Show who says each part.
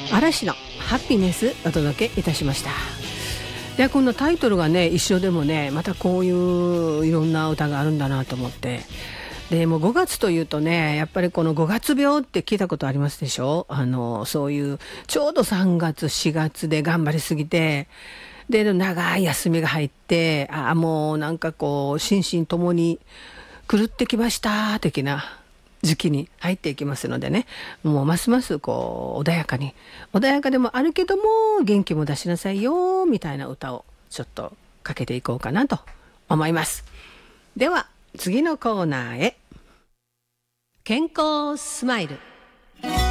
Speaker 1: 嵐のハピネスお届けいたしました。でこのタイトルがね一緒でもねまたこういういろんな歌があるんだなと思って、でもう5月というとねやっぱりこの5月病って聞いたことありますでしょ。そういうちょうど3月4月で頑張りすぎてで長い休みが入ってもうなんかこう心身ともに狂ってきました的な時期に入っていきますのでね、もうますますこう穏やかでもあるけども元気も出しなさいよみたいな歌をちょっとかけていこうかなと思います。では次のコーナーへ。健康スマイル。